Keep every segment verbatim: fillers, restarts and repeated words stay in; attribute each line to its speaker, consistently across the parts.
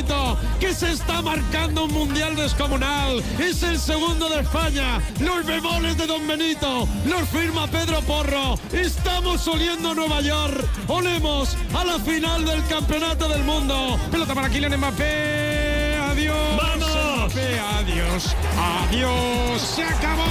Speaker 1: Benito, que se está marcando un mundial descomunal. Es el segundo de España. Los bemoles de Don Benito los firma Pedro Porro. Estamos oliendo Nueva York. Olemos a la final del campeonato del mundo. Pelota para Kylian Mbappé. Adiós.
Speaker 2: ¡Vamos!
Speaker 1: Mbappé. Adiós. Adiós. Se acabó.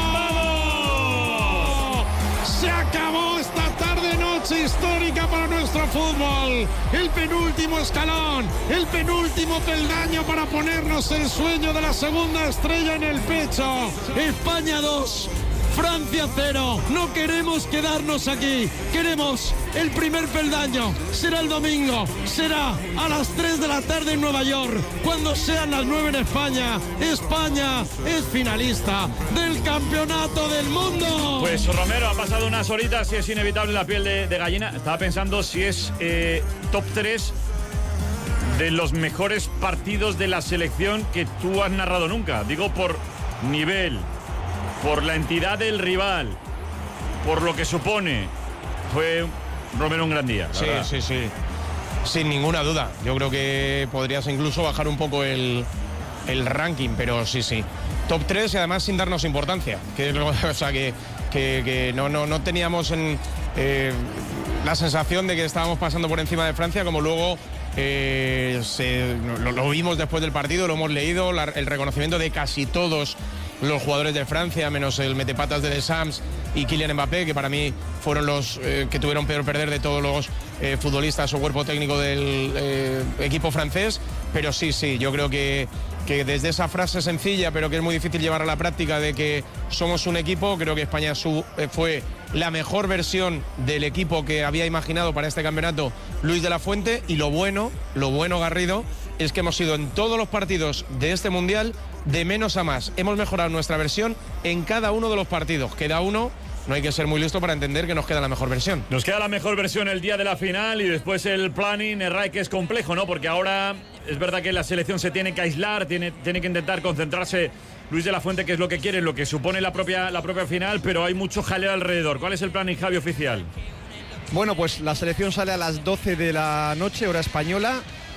Speaker 2: ¡Vamos!
Speaker 1: Se acabó esta tarde noche histórica para nuestro fútbol. El penúltimo escalón, el penúltimo peldaño para ponernos el sueño de la segunda estrella en el pecho. España dos, Francia cero. No queremos quedarnos aquí. Queremos el primer peldaño. Será el domingo. Será a las tres de la tarde en Nueva York. Cuando sean las nueve en España. España es finalista del campeonato del mundo.
Speaker 2: Pues Romero, ha pasado unas horitas y es inevitable la piel de, de gallina. Estaba pensando si es eh, top tres de los mejores partidos de la selección que tú has narrado nunca. Digo por nivel, por la entidad del rival, por lo que supone. Fue Romero un gran día.
Speaker 3: Sí,
Speaker 2: verdad.
Speaker 3: sí, sí. Sin ninguna duda. Yo creo que podrías incluso bajar un poco el, el ranking, pero sí, sí. Top tres y además sin darnos importancia. Que, es lo- o sea, que, que, que no, no, no teníamos en, eh, la sensación de que estábamos pasando por encima de Francia, como luego eh, se, lo, lo vimos después del partido, lo hemos leído, la- el reconocimiento de casi todos los jugadores de Francia, menos el metepatas de Deschamps y Kylian Mbappé, que para mí fueron los eh, que tuvieron peor perder de todos los eh, futbolistas o cuerpo técnico del eh, equipo francés. Pero sí, sí, yo creo que, que desde esa frase sencilla, pero que es muy difícil llevar a la práctica, de que somos un equipo, creo que España su, eh, fue la mejor versión del equipo que había imaginado para este campeonato Luis de la Fuente. Y lo bueno, lo bueno, Garrido, es que hemos ido en todos los partidos de este Mundial de menos a más. Hemos mejorado nuestra versión en cada uno de los partidos. Queda uno, no hay que ser muy listo para entender que nos queda la mejor versión.
Speaker 2: Nos queda la mejor versión el día de la final y después el planning, el que es complejo, ¿no? Porque ahora es verdad que la selección se tiene que aislar, tiene, tiene que intentar concentrarse Luis de la Fuente, que es lo que quiere, lo que supone la propia, la propia final, pero hay mucho jaleo alrededor. ¿Cuál es el planning, Javi, oficial?
Speaker 4: Bueno, pues la selección sale a las doce de la noche, hora española,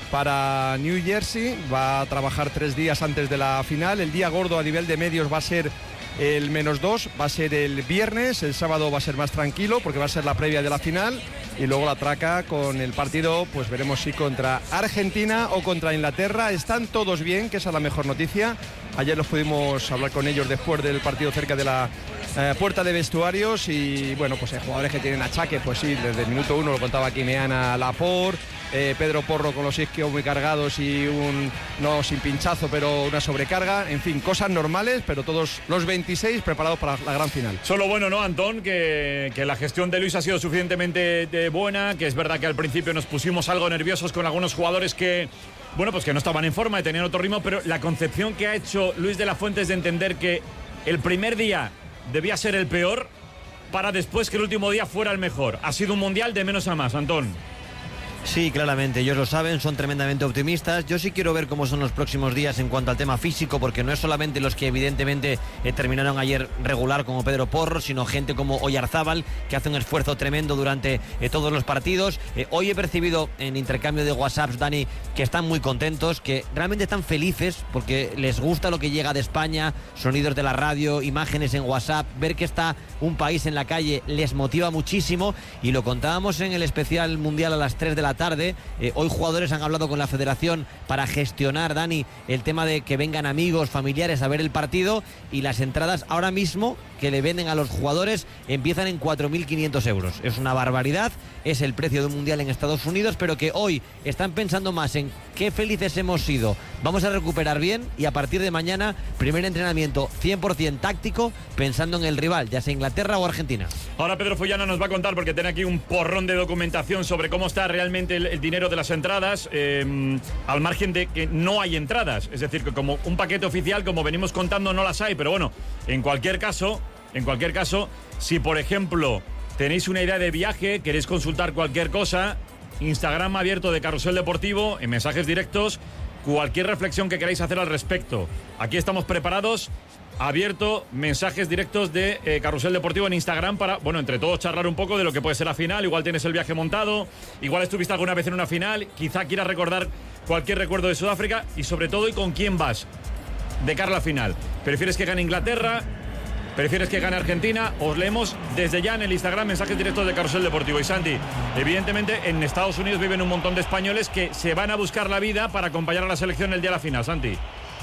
Speaker 4: para New Jersey. Va a trabajar tres días antes de la final. El día gordo a nivel de medios va a ser el menos dos, va a ser el viernes. El sábado va a ser más tranquilo porque va a ser la previa de la final. Y luego la traca con el partido, pues veremos si contra Argentina o contra Inglaterra. Están todos bien, que esa es la mejor noticia. Ayer los pudimos hablar con ellos después del partido cerca de la eh, puerta de vestuarios. Y bueno, pues hay jugadores que tienen achaque, pues sí, desde el minuto uno lo contaba Quimeana Laporte, eh, Pedro Porro con los isquios muy cargados y un, no sin pinchazo, pero una sobrecarga. En fin, cosas normales, pero todos los veintiséis preparados para la gran final.
Speaker 2: Solo bueno, ¿no, Antón? Que, que la gestión de Luis ha sido suficientemente de buena, que es verdad que al principio nos pusimos algo nerviosos con algunos jugadores que, bueno, pues que no estaban en forma y tenían otro ritmo, pero la concepción que ha hecho Luis de la Fuente es de entender que el primer día debía ser el peor para después que el último día fuera el mejor. Ha sido un mundial de menos a más, Antón.
Speaker 5: Sí, claramente, ellos lo saben, son tremendamente optimistas. Yo sí quiero ver cómo son los próximos días en cuanto al tema físico, porque no es solamente los que evidentemente eh, terminaron ayer regular como Pedro Porro, sino gente como Oyarzábal, que hace un esfuerzo tremendo durante eh, todos los partidos. Eh, hoy he percibido en intercambio de WhatsApps, Dani, que están muy contentos, que realmente están felices porque les gusta lo que llega de España, sonidos de la radio, imágenes en WhatsApp, ver que está un país en la calle les motiva muchísimo, y lo contábamos en el especial mundial a las tres de la tarde. Eh, hoy jugadores han hablado con la federación para gestionar, Dani, el tema de que vengan amigos, familiares a ver el partido, y las entradas ahora mismo que le venden a los jugadores empiezan en cuatro mil quinientos euros. Es una barbaridad, es el precio de un mundial en Estados Unidos, pero que hoy están pensando más en qué felices hemos sido, vamos a recuperar bien, y a partir de mañana primer entrenamiento cien por ciento táctico, pensando en el rival, ya sea Inglaterra o Argentina.
Speaker 2: Ahora Pedro Follana nos va a contar, porque tiene aquí un porrón de documentación sobre cómo está realmente el, el dinero de las entradas, eh, al margen de que no hay entradas. Es decir, que como un paquete oficial, como venimos contando, no las hay. Pero bueno, en cualquier caso, en cualquier caso, si por ejemplo tenéis una idea de viaje, queréis consultar cualquier cosa, Instagram abierto de Carrusel Deportivo, en mensajes directos, cualquier reflexión que queráis hacer al respecto. Aquí estamos preparados. Abierto, mensajes directos de eh, Carrusel Deportivo en Instagram para, bueno, entre todos charlar un poco de lo que puede ser la final. Igual tienes el viaje montado, igual estuviste alguna vez en una final, quizá quieras recordar cualquier recuerdo de Sudáfrica y sobre todo, ¿y con quién vas de cara a la final? ¿Prefieres que gane Inglaterra? ¿Prefieres que gane Argentina? Os leemos desde ya en el Instagram mensajes directos de Carrusel Deportivo. Y Santi, evidentemente en Estados Unidos viven un montón de españoles que se van a buscar la vida para acompañar a la selección el día de la final. Santi.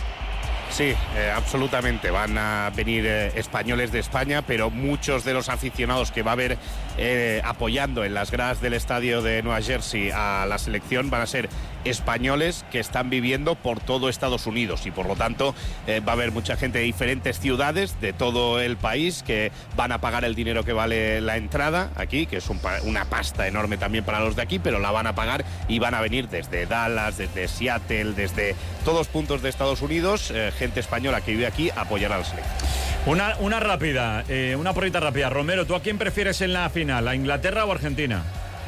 Speaker 6: Sí, eh, absolutamente. Van a venir eh, españoles de España, pero muchos de los aficionados que va a haber eh, apoyando en las gradas del estadio de Nueva Jersey a la selección van a ser españoles que están viviendo por todo Estados Unidos y por lo tanto eh, va a haber mucha gente de diferentes ciudades de todo el país que van a pagar el dinero que vale la entrada aquí, que es un pa- una pasta enorme también para los de aquí, pero la van a pagar y van a venir desde Dallas, desde Seattle, desde todos puntos de Estados Unidos, eh, gente española que vive aquí a apoyar a la selección.
Speaker 2: Una, una rápida, eh, una porrita rápida. Romero, ¿tú a quién prefieres en la final? ¿A Inglaterra o Argentina?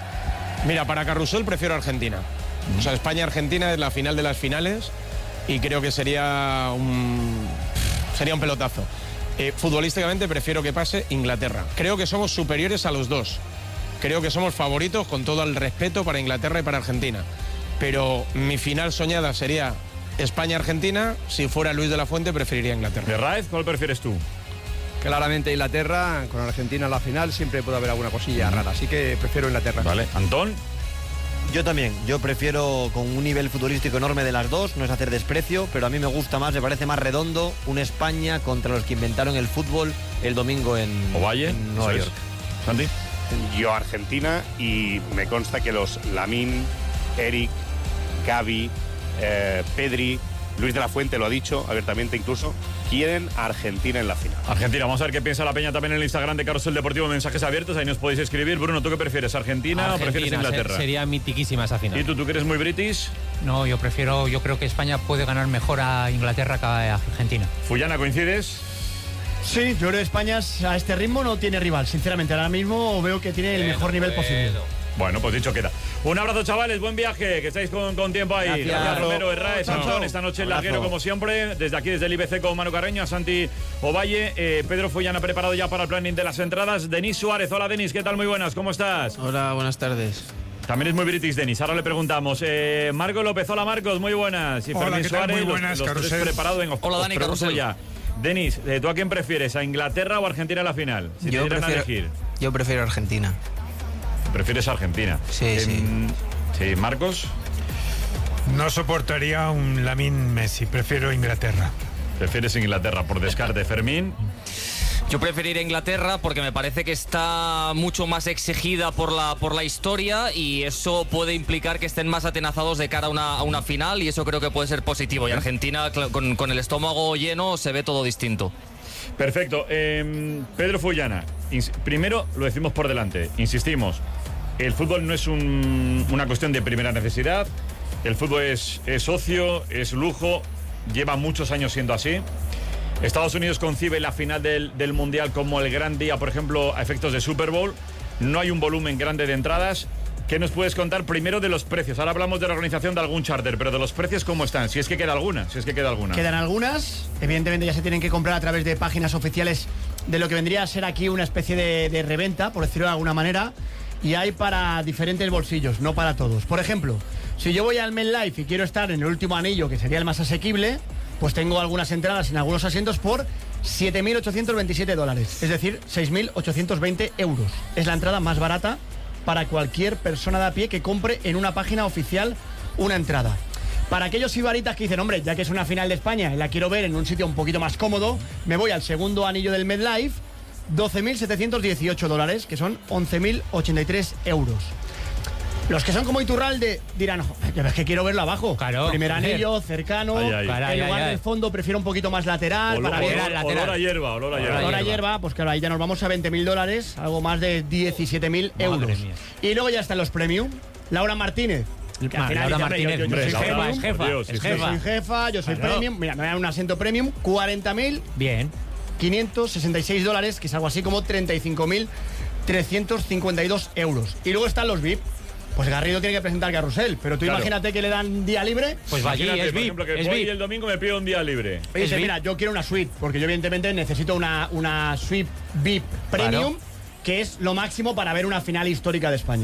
Speaker 3: Mira, para Carrusel prefiero Argentina. O sea, España-Argentina es la final de las finales y creo que sería un, sería un pelotazo. Eh, futbolísticamente prefiero que pase Inglaterra. Creo que somos superiores a los dos. Creo que somos favoritos con todo el respeto para Inglaterra y para Argentina. Pero mi final soñada sería España-Argentina. Si fuera Luis de la Fuente preferiría Inglaterra.
Speaker 2: ¿De Raez, cuál prefieres tú?
Speaker 4: Claramente Inglaterra, con Argentina en la final siempre puede haber alguna cosilla rara, así que prefiero Inglaterra.
Speaker 2: Vale, Antón.
Speaker 5: Yo también, yo prefiero con un nivel futbolístico enorme de las dos, no es hacer desprecio, pero a mí me gusta más, me parece más redondo un España contra los que inventaron el fútbol el domingo en,
Speaker 2: Ovalle,
Speaker 5: en Nueva York.
Speaker 2: Santi.
Speaker 6: Yo Argentina y me consta que los Lamine, Eric, Gavi, eh, Pedri, Luis de la Fuente lo ha dicho abiertamente incluso, quieren a Argentina en la final.
Speaker 2: Argentina, vamos a ver qué piensa la peña también en el Instagram de Carrusel Deportivo, mensajes abiertos, ahí nos podéis escribir. Bruno, ¿tú qué prefieres, Argentina, Argentina o prefieres Inglaterra?
Speaker 7: Sería mitiquísima esa final.
Speaker 2: ¿Y tú, tú que eres muy british?
Speaker 7: No, yo prefiero, yo creo que España puede ganar mejor a Inglaterra que a Argentina.
Speaker 2: Fullana, ¿coincides?
Speaker 8: Sí, yo creo que España a este ritmo no tiene rival, sinceramente. Ahora mismo veo que tiene el mejor nivel posible.
Speaker 2: Bueno, pues dicho queda. Un abrazo, chavales, buen viaje, que estáis con, con tiempo ahí.
Speaker 5: Gracias,
Speaker 2: Gracias Romero, Herráez,
Speaker 8: chao,
Speaker 2: Antón,
Speaker 8: chao.
Speaker 2: esta noche el
Speaker 5: Abrazo.
Speaker 2: larguero como siempre. Desde aquí, desde el I B C con Manu Carreño, a Santi Ovalle. Eh, Pedro Fullana preparado ya para el planning de las entradas. Denis Suárez, hola Denis, ¿qué tal? Muy buenas, ¿cómo estás?
Speaker 9: Hola, buenas tardes.
Speaker 2: También es muy british, Denis. Ahora le preguntamos. Eh, Marco López, hola Marcos, muy buenas. Y
Speaker 1: Hola,
Speaker 2: Fermín
Speaker 1: ¿qué tal?
Speaker 2: Suárez,
Speaker 1: Muy
Speaker 2: los-
Speaker 1: buenas,
Speaker 2: los, tres
Speaker 1: Carrusel.
Speaker 2: preparados. Venga, os-
Speaker 9: Hola,
Speaker 2: os
Speaker 9: Dani,
Speaker 2: pregunto
Speaker 9: Carrusel.
Speaker 2: ya. Denis, eh, ¿tú a quién prefieres? ¿A Inglaterra o Argentina en la final? Si
Speaker 9: Yo
Speaker 2: te dieran a
Speaker 9: prefiero,
Speaker 2: elegir.
Speaker 9: yo prefiero Argentina.
Speaker 2: Prefieres a Argentina.
Speaker 9: Sí, sí.
Speaker 2: Em, sí, Marcos,
Speaker 1: No soportaría un Lamine Messi, prefiero Inglaterra.
Speaker 2: prefieres Inglaterra por descarte. Fermín.
Speaker 10: Yo preferiría Inglaterra porque me parece que está mucho más exigida por la, por la historia y eso puede implicar que estén más atenazados de cara a una, a una final y eso creo que puede ser positivo. Y Argentina, cl- con, con el estómago lleno, se ve todo distinto.
Speaker 2: Perfecto. Eh, Pedro Fullana, ins- primero lo decimos por delante, insistimos, el fútbol no es un- una cuestión de primera necesidad, el fútbol es, es ocio, es lujo, lleva muchos años siendo así. Estados Unidos concibe la final del, del Mundial como el gran día, por ejemplo, a efectos de Super Bowl, no hay un volumen grande de entradas. ¿Qué nos puedes contar primero de los precios? Ahora hablamos de la organización de algún charter, pero de los precios, ¿cómo están? Si es que queda alguna, si es que queda alguna.
Speaker 8: Quedan algunas, evidentemente ya se tienen que comprar a través de páginas oficiales de lo que vendría a ser aquí una especie de, de reventa, por decirlo de alguna manera, y hay para diferentes bolsillos, no para todos. Por ejemplo, si yo voy al MetLife y quiero estar en el último anillo, que sería el más asequible, pues tengo algunas entradas en algunos asientos por siete mil ochocientos veintisiete dólares, es decir, seis mil ochocientos veinte euros. Es la entrada más barata para cualquier persona de a pie que compre en una página oficial una entrada. Para aquellos ibaritas que dicen, hombre, ya que es una final de España y la quiero ver en un sitio un poquito más cómodo, me voy al segundo anillo del MetLife, doce mil setecientos dieciocho dólares, que son once mil ochenta y tres euros. Los que son como Iturralde dirán, "Jo, ya ves que quiero verlo abajo.
Speaker 7: Claro.
Speaker 8: Primer anillo, cercano,
Speaker 2: Ay, ay.
Speaker 7: Caray,
Speaker 8: en lugar
Speaker 7: ay, ay.
Speaker 8: del fondo prefiero un poquito más lateral.
Speaker 2: Olor,
Speaker 8: para ver
Speaker 2: olor-
Speaker 7: lateral.
Speaker 2: olor a hierba, olor a hierba.
Speaker 8: Ahora
Speaker 7: hierba.
Speaker 8: hierba, pues claro, ahí ya nos vamos a veinte mil dólares, algo más de diecisiete mil
Speaker 7: Madre
Speaker 8: euros.
Speaker 7: mía.
Speaker 8: Y luego ya están los premium. Laura Martínez. que al
Speaker 7: Ma-
Speaker 8: final
Speaker 7: Laura
Speaker 8: dice, hombre, yo-
Speaker 7: Martínez,
Speaker 8: yo- yo
Speaker 2: Hombre,
Speaker 8: soy
Speaker 2: Laura,
Speaker 8: premium,
Speaker 7: es jefa,
Speaker 2: por Dios,
Speaker 7: es
Speaker 2: sí,
Speaker 8: yo
Speaker 2: sí.
Speaker 8: soy jefa, yo soy
Speaker 7: Claro.
Speaker 8: premium. Mira, me dan un asiento premium, cuarenta mil
Speaker 7: Bien.
Speaker 8: quinientos sesenta y seis dólares, que es algo así como treinta y cinco mil trescientos cincuenta y dos euros. Y luego están los V I P. Pues Garrido tiene que presentar Carrusel, pero tú
Speaker 2: Claro.
Speaker 8: imagínate que le dan día libre.
Speaker 7: Pues va allí,
Speaker 2: Imagínate,
Speaker 7: es
Speaker 2: por
Speaker 7: V I
Speaker 2: ejemplo,
Speaker 7: P.
Speaker 2: que
Speaker 7: Es
Speaker 2: voy
Speaker 7: V I P.
Speaker 2: el domingo me pido un día libre.
Speaker 8: Y dice,
Speaker 7: V I P.
Speaker 8: mira, yo quiero una suite, porque yo evidentemente necesito una, una suite V I P Premium,
Speaker 7: Claro.
Speaker 8: que es lo máximo para ver una final histórica de España.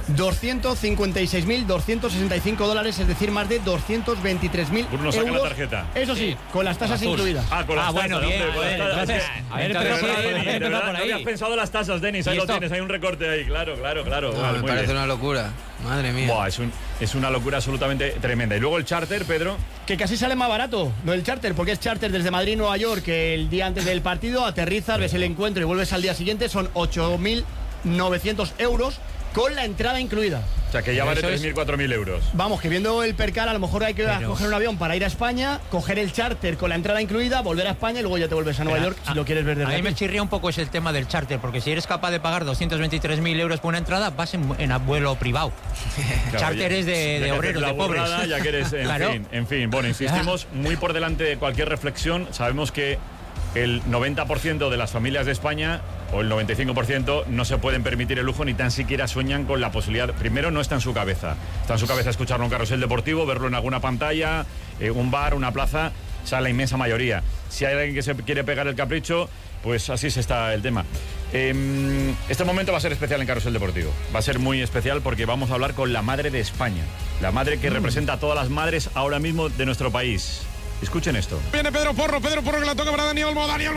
Speaker 8: doscientos cincuenta y seis mil doscientos sesenta y cinco dólares, es decir, más de doscientos veintitrés mil
Speaker 2: Bruno,
Speaker 8: euros.
Speaker 2: saca la tarjeta.
Speaker 8: Eso sí, con las tasas incluidas.
Speaker 2: Ah, con las
Speaker 7: Ah, bueno,
Speaker 2: tasas,
Speaker 7: bien,
Speaker 2: hombre, con
Speaker 7: bien,
Speaker 2: las tasas.
Speaker 7: entonces,
Speaker 2: Es que-
Speaker 7: a ver,
Speaker 2: de
Speaker 7: empezó
Speaker 2: verdad,
Speaker 7: por ahí,
Speaker 2: de
Speaker 7: a ver,
Speaker 2: verdad,
Speaker 7: empezó por
Speaker 2: no
Speaker 7: ahí.
Speaker 2: habías pensado las tasas, Denis, ahí
Speaker 7: ¿Y
Speaker 2: lo
Speaker 7: esto?
Speaker 2: tienes, hay un recorte ahí, claro, claro, claro.
Speaker 9: No,
Speaker 2: Vale,
Speaker 9: me
Speaker 2: muy
Speaker 9: parece
Speaker 2: bien.
Speaker 9: una locura. Madre mía.
Speaker 2: Buah, es, un- es una locura absolutamente tremenda. Y luego el charter, Pedro.
Speaker 8: Que casi sale más barato, no el charter, porque es charter desde Madrid, Nueva York, que el día antes del partido aterrizas, ves el encuentro y vuelves al día siguiente, son ocho mil novecientos euros con la entrada incluida.
Speaker 2: O sea, que ya vale
Speaker 7: Eso es-
Speaker 2: tres mil, cuatro mil euros.
Speaker 8: Vamos, que viendo el percal, a lo mejor hay que
Speaker 7: Pero-
Speaker 8: coger un avión para ir a España, coger el charter con la entrada incluida, volver a España y luego ya te vuelves a Nueva
Speaker 7: Pero
Speaker 8: York
Speaker 7: a-
Speaker 8: si lo quieres ver desde
Speaker 7: A mí me
Speaker 8: aquí.
Speaker 7: chirría un poco es el tema del charter, porque si eres capaz de pagar doscientos veintitrés mil euros por una entrada, vas en, en vuelo privado.
Speaker 2: Claro,
Speaker 7: charter
Speaker 2: ya-
Speaker 7: es
Speaker 2: ya
Speaker 7: de,
Speaker 2: que
Speaker 7: de
Speaker 2: haces
Speaker 7: obreros,
Speaker 2: la
Speaker 7: de pobres.
Speaker 2: burrada, ya que eres, en
Speaker 7: Claro.
Speaker 2: fin, en fin. Bueno, insistimos, muy por delante de cualquier reflexión. Sabemos que el noventa por ciento de las familias de España, o el noventa y cinco por ciento, no se pueden permitir el lujo ni tan siquiera sueñan con la posibilidad. Primero, no está en su cabeza. Está en su cabeza escucharlo en un carrusel deportivo, verlo en alguna pantalla, eh, un bar, una plaza. O sea, la inmensa mayoría. Si hay alguien que se quiere pegar el capricho, pues así se está el tema. Eh, este momento va a ser especial en Carrusel Deportivo. Va a ser muy especial porque vamos a hablar con la madre de España. La madre que representa a todas las madres ahora mismo de nuestro país. Escuchen esto.
Speaker 1: Viene Pedro Porro, Pedro Porro que la toca para Dani Olmo, Dani Olmo